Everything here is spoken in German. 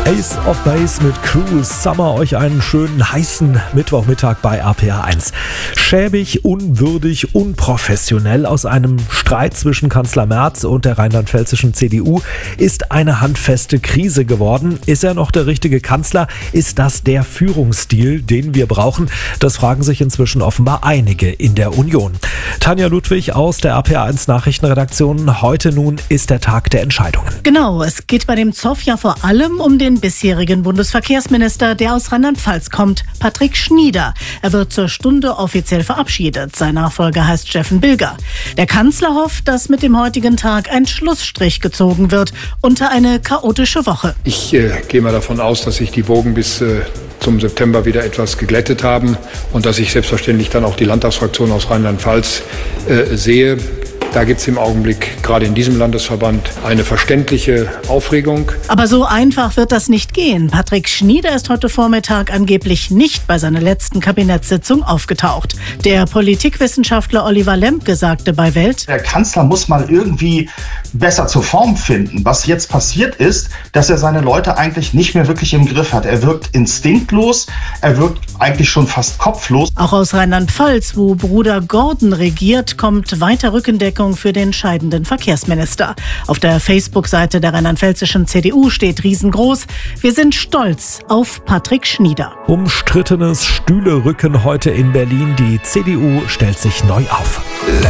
Ace of Base mit Cruel Summer. Euch einen schönen heißen Mittwochmittag bei RPA 1. Schäbig, unwürdig, unprofessionell. Aus einem Streit zwischen Kanzler Merz und der rheinland-pfälzischen CDU ist eine handfeste Krise geworden. Ist er noch der richtige Kanzler? Ist das der Führungsstil, den wir brauchen? Das fragen sich inzwischen offenbar einige in der Union. Tanja Ludwig aus der RPA 1 Nachrichtenredaktion. Heute nun ist der Tag der Entscheidungen. Genau, es geht bei dem Zoff ja vor allem um den bisherigen Bundesverkehrsminister, der aus Rheinland-Pfalz kommt, Patrick Schnieder. Er wird zur Stunde offiziell verabschiedet. Sein Nachfolger heißt Steffen Bilger. Der Kanzler hofft, dass mit dem heutigen Tag ein Schlussstrich gezogen wird unter eine chaotische Woche. Ich gehe mal davon aus, dass sich die Wogen bis zum September wieder etwas geglättet haben und dass ich selbstverständlich dann auch die Landtagsfraktion aus Rheinland-Pfalz sehe. Da gibt es im Augenblick, gerade in diesem Landesverband, eine verständliche Aufregung. Aber so einfach wird das nicht gehen. Patrick Schnieder ist heute Vormittag angeblich nicht bei seiner letzten Kabinettssitzung aufgetaucht. Der Politikwissenschaftler Oliver Lembke sagte bei Welt: Der Kanzler muss mal irgendwie besser zur Form finden. Was jetzt passiert ist, dass er seine Leute eigentlich nicht mehr wirklich im Griff hat. Er wirkt instinktlos, er wirkt eigentlich schon fast kopflos. Auch aus Rheinland-Pfalz, wo Bruder Gordon regiert, kommt weiter Rückendeckung für den scheidenden Verkehrsminister. Auf der Facebook-Seite der rheinland-pfälzischen CDU steht riesengroß: Wir sind stolz auf Patrick Schnieder. Umstrittenes Stühlerücken heute in Berlin. Die CDU stellt sich neu auf.